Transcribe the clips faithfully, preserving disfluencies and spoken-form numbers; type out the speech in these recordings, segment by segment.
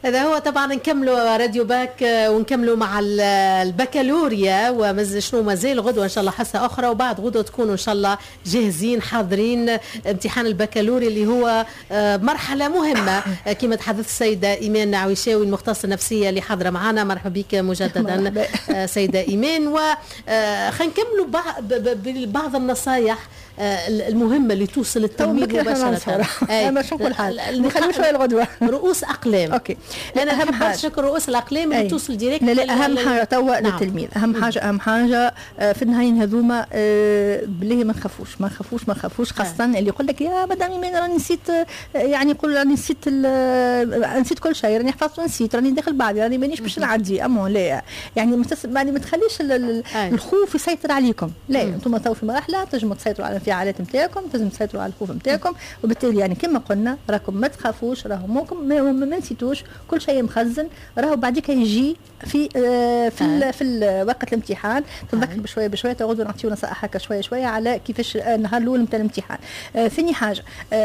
هذا هو. طبعا نكملوا راديو باك ونكملوا مع البكالوريا ومز شنو مازال غدوه ان شاء الله حصه اخرى، وبعد غدوه تكونوا ان شاء الله جاهزين حاضرين امتحان البكالوريا اللي هو مرحله مهمه كما تحدث السيده ايمان عويشاوي المختصه النفسيه اللي حاضره معنا. مرحبا بك مجددا سيده ايمان. وخلينا نكملوا ببعض النصائح المهمه اللي توصل التلميذ مباشره. انا شو نقول حال نخلي شويه الغدوه رؤوس اقلام. اوكي انا اهم حاجه شكر رؤوس الاقلام اللي توصل ديريكت. لا لا اهم حاجه توا نعم. للتلميذ اهم حاجه اهم حاجه في النهايين هذوما بالله ما نخافوش ما نخافوش ما نخافوش خاصه اللي يقول لك يا مدام ايمان راني نسيت، يعني يقول راني نسيت نسيت كل شيء، راني حفظت ونسيت، راني داخل بعدي، راني مانيش باش نعدي. اما لا يعني يعني ما تخليش الخوف يسيطر عليكم. لا انتم تو في مرحله تنجموا تسيطروا على الانفعالات نتاعكم، لازم تسيطروا على الخوف نتاعكم، وبالتالي يعني كما قلنا راكم ما تخافوش، راهو ممكن ما نسيتوش كل شيء مخزن، راهو بعديك يجي في آه في آه. في وقت الامتحان تذكر آه. بشويه بشويه تقعدوا نعطيو نصائح هكا شويه شويه على كيفاش النهار الاول نتاع الامتحان. آه ثاني حاجه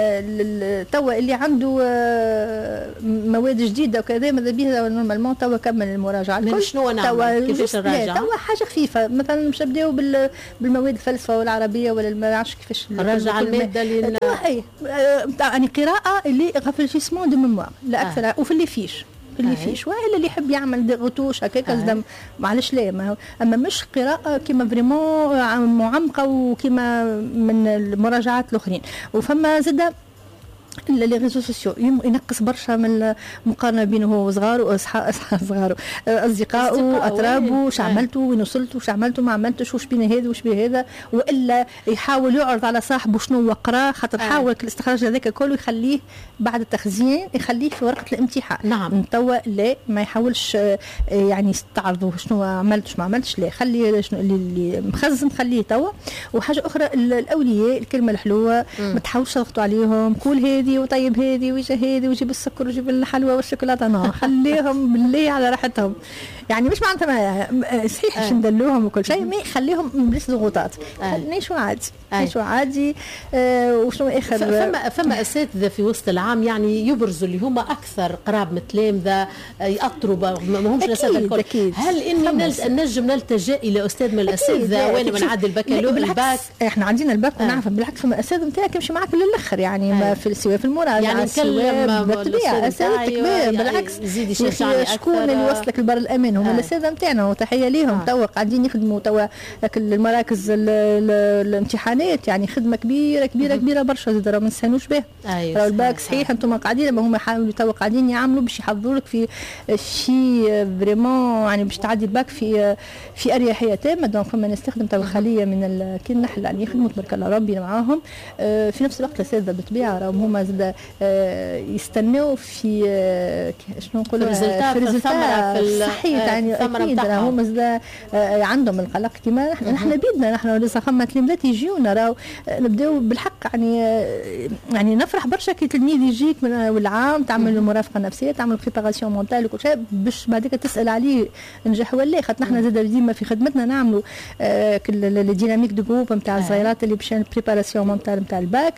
آه توا اللي عنده آه مواد جديده وكذا ماذا بيه نورمالمون توا كمل المراجعه الكل. شنو نعمل كيفاش نراجع؟ توا حاجه خفيفه، مثلا مش نبداو بالمواد الفلسفه والعربيه ولا ما نعرفش كيفاش نراجع الماده اللي اي نتاع يعني قراءه اللي غافلجيسمون دو ميموار لا اكثر. آه. وفي اللي فيش اللي آه. فيش والا اللي يحب يعمل غطوش هكاك آه. معلش لا ما اما مش قراءه كيما فريمون معمقه وكيما من المراجعات الاخرين. وفما زاده لي ريزو سوسيو ينقص برشا من المقارنه بينه هو وصغاره واصحاب صغاره اصدقائه اترابه واش عملتوا وين وصلتوا واش عملتوا ما عملتوش واش بين هذا واش بين هذا، والا يحاول يعرض على صاحبه شنو وقراه خاطر حاول آه. الاستخراج هذاك كله يخليه بعد التخزين يخليه في ورقه الامتحان. نعم توا لا ما يحاولش يعني يستعرضوا شنو عملت ما عملتش، لا خلي شنو اللي مخزن خليه توا. وحاجه اخرى الاولياء الكلمه الحلوه ما تحاولش تضغطوا عليهم كل هذه وطيب هذه ويجي هذه ويجيب السكر ويجيب الحلوى والشوكولاته. نو خليهم بالله على راحتهم، يعني مش معناتها صحيح باش ندلوهم وكل شيء ما خليهم بلاش ضغوطات، نعيشوا عادي نعيشوا عادي. آه وشنو اخر فما فما اساتذه في وسط العام يعني يبرزوا اللي هما اكثر قراب من التلامذه ياطروا ما همش الاساتذه الكل. هل اني نجم نلتجئ الى استاذ من الاساتذه وانا بنعدي البكالوريا الباك؟ احنا عندنا الباك آه. ونعرف بالعكس فما اساتذه نتاعك يمشي معك للاخر يعني ما في سواء في المراجعه يعني نكلم بالطبيعه اساتذتك يعني بالعكس يزيد يشجعني اكثر. شكون اللي وصلك البر الامان هم آه. الاساتذه نتاعنا وتحيه ليهم. آه. توا قاعدين يخدموا توا المراكز الامتحانات يعني خدمه كبيره كبيره مم. كبيره برشا زاد راه ما نستهانوش به. أيوة راه الباك صحيح انتم قاعدين ما هما يحاولوا توا قاعدين يعملوا باش يحضروا لك في شيء فريمون يعني باش تعدي الباك في في اريحيه تامه. دونك فما نستخدم توا خليه من كي النحل يعني يخدموا تبارك الله ربي معاهم. آه في نفس الوقت الاساتذه بالطبيعه راهم هما زاد آه يستناو في آه شنو نقولوا في الثمره صحيح يعني اكيد هما زاد آه عندهم القلق كما نحن نحن بيدنا نحن لسه فما تلامذات يجيونا راهو نبداو بالحق يعني يعني نفرح برشا كي تلميذ يجيك من العام تعمل المرافقه النفسيه تعمل بريباراسيون مونتال وكل شيء باش بعدك تسال عليه نجح ولا لا. خاطر نحن زاد ديما في خدمتنا نعملوا آه الديناميك دو جروب نتاع الصغيرات اللي باش بريباراسيون مونتال نتاع الباك.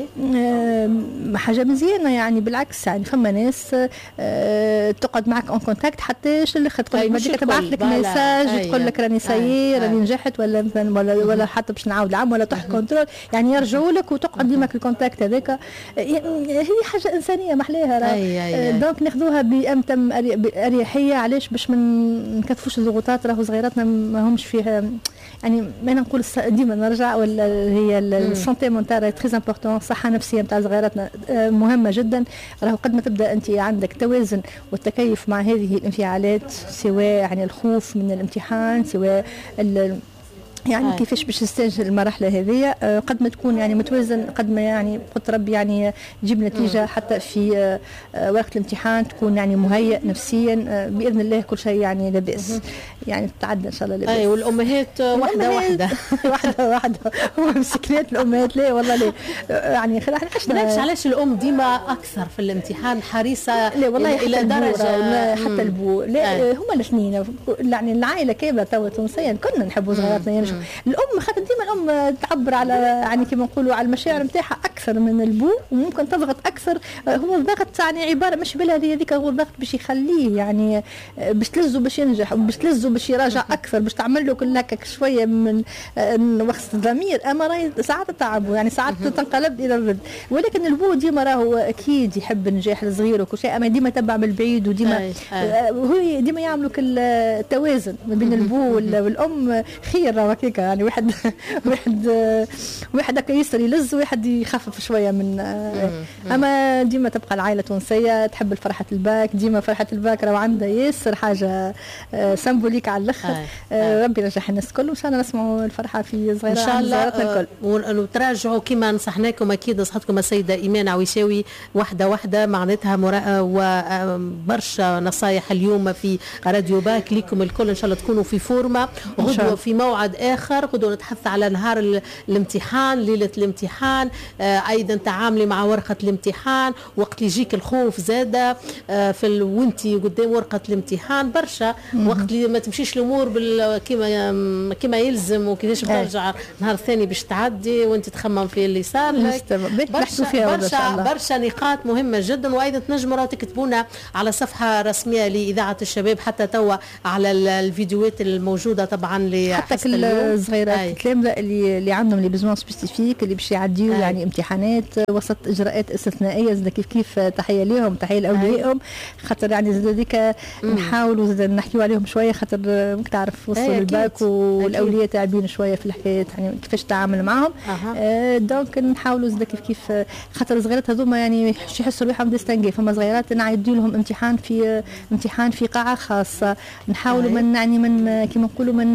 آه حاجه مزيانه يعني بالعكس يعني فما ناس آه تقعد معك اون كونتاكت حتى الاخر تقول بعدك تبعث لك ميساج تقول لك راني سيي راني نجحت ولا ولا ولا حتى باش نعاود العام ولا تحت كنترول يعني يرجعوا لك وتقعد ديما الكونتاكت هذاك. هي حاجه انسانيه محلاها راه دونك ناخذوها بامتم اريحيه. علاش باش ما نكثفوش الضغوطات راهو صغيراتنا ما همش فيها يعني ما نقول ديما نرجع ولا هي السونتي مونتال تري امبورطون. الصحه النفسيه نتاع صغيراتنا مهمه جدا. راهو قد ما تبدا انت عندك توازن والتكيف مع هذه الانفعالات سواء يعني الخوف من الامتحان سواء يعني آه. كيفاش باش تستنجد المرحله هذه آه قد ما تكون يعني متوازن قد ما يعني قلت ربي يعني تجيب نتيجه مم. حتى في آه آه وقت الامتحان تكون يعني مهيئ نفسيا آه باذن الله كل شيء يعني لاباس يعني تتعدى ان شاء الله لاباس. اي والامهات واحده واحده واحده واحده مسكنات الامهات لا والله لا يعني احنا علاش علاش الام ديما اكثر في الامتحان حريصه لا والله الى درجه حتى البو لا آه. هما الاثنين يعني العائله كامله توا تونسيه كنا نحبوا صغاراتنا يعني الام خاطر ديما الام تعبر على يعني كما نقولوا على المشاعر نتاعها اكثر اكثر من البو وممكن تضغط اكثر. هو الضغط يعني عباره مش بلا هذيك، هو الضغط باش يخليه يعني باش تلزو باش ينجح وباش تلزو باش يراجع اكثر، باش تعمل له كل هكاك شويه من وقت الضمير. اما راهي ساعات تعبوا يعني ساعات تنقلب الى الضد. ولكن البو ديما راهو اكيد يحب النجاح الصغير وكل شيء، اما ديما تبع من البعيد وديما هو ديما يعملوا كل التوازن ما بين البو والام. خير راهو هكاك يعني واحد واحد واحد هكا يسر يلز وواحد يخفف شويه من. اما ديما تبقى العائله التونسيه تحب الفرحه الباك، ديما فرحه الباك راهو عندها ياسر حاجه سمبوليك على الاخر. ربي ينجح الناس الكل وان شاء الله نسمعوا الفرحه في صغيرة ان شاء الله الكل. وتراجعوا كما نصحناكم اكيد نصحتكم السيده ايمان عويشاوي واحده واحده معناتها مرا... وبرشا نصايح اليوم في راديو باك لكم الكل. ان شاء الله تكونوا في فورمه. غدوه في موعد اخر غدوه نتحدث على نهار الامتحان، ليله الامتحان، ايضا تعاملي مع ورقه الامتحان وقت يجيك الخوف زاده في ال... وانتي قدام ورقه الامتحان برشا وقت اللي ما تمشيش الامور بال... كما كما يلزم وكيفاش ترجع النهار الثاني باش تعدي وانت تخمم في اللي صار لك. برشا برشا, برشا نقاط مهمه جدا. وايضا تنجموا تكتبونا على صفحه رسميه لاذاعه الشباب حتى توا على الفيديوهات الموجوده طبعا حتى كل الصغيرات التلامذه اللي اللي عندهم لي بيزوان سبيسيفيك اللي باش يعديوا يعني امتحانات وسط اجراءات استثنائيه. زاد كيف كيف تحيه لهم تحيه لاوليائهم خاطر يعني زاد هذيك نحاولوا زاد نحكيوا عليهم شويه خاطر ممكن تعرف وصلوا الباك والاولياء تعبين شويه في الحكايه يعني كيفاش تعامل معهم. أه دونك نحاولوا زاد كيف كيف خاطر الصغيرات هذوما يعني يحسوا روحهم ديستانغي. فما صغيرات نعدوا لهم امتحان في امتحان في قاعه خاصه. نحاولوا من يعني من كيما نقولوا من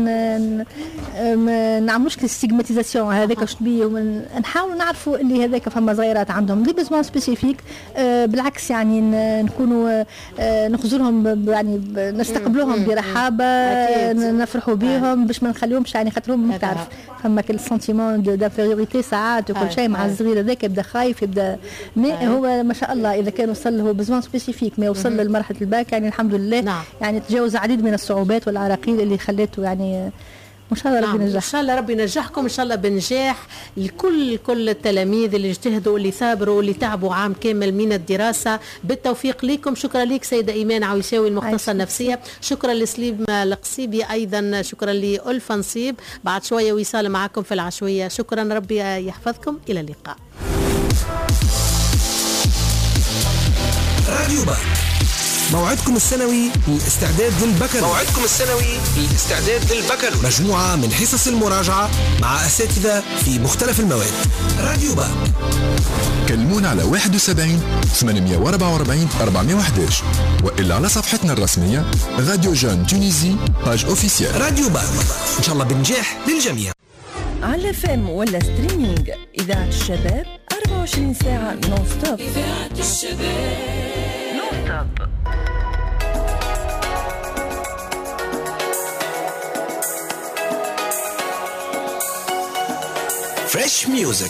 ما نعملوش الستيغماتيزاسيون هذاك واش بيه. نحاولوا نعرفوا اللي هذاك فما صغيرات عندهم دي بيزوان سبيسيفيك. أه بالعكس يعني نكونوا أه نخزرهم يعني نستقبلوهم برحابه نفرحوا بهم باش ما نخليهمش يعني خاطرهم ما تعرف فما كل سنتيمون دانفيريوريتي ساعات وكل شيء مع الصغير هذاك يبدا خايف يبدا مي هو ما شاء الله اذا كان وصل له بزوان سبيسيفيك ما وصل لمرحله الباك يعني الحمد لله. نعم. يعني تجاوز العديد من الصعوبات والعراقيل اللي خلته يعني ان شاء الله ربي ينجح. ان شاء الله ربي ينجحكم ان شاء الله بنجاح لكل كل التلاميذ اللي اجتهدوا اللي ثابروا اللي تعبوا عام كامل من الدراسه. بالتوفيق لكم. شكرا لك سيده ايمان عويشاوي المختصه النفسيه. شكرا لسليم القصيبي ايضا. شكرا لألفا نصيب. بعد شويه وصال معكم في العشويه. شكرا ربي يحفظكم. الى اللقاء. راديو باك موعدكم السنوي للاستعداد للبكالوريوس. موعدكم السنوي للاستعداد للبكالوريوس. مجموعة من حصص المراجعة مع أساتذة في مختلف المواد. راديو باك. كلمونا على واحد وسبعين ثمانمائة وأربعة وأربعين أربعمائة وأحد عشر وإلا على صفحتنا الرسمية راديو جون تونيزي باج أوفيسيال. راديو باك إن شاء الله بنجاح للجميع. على فم ولا ستريمينج إذاعة الشباب أربعة وعشرين ساعة نون ستوب. إذاعة الشباب نون ستوب. Fresh music.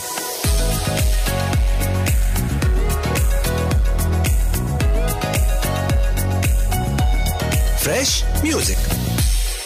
Fresh music.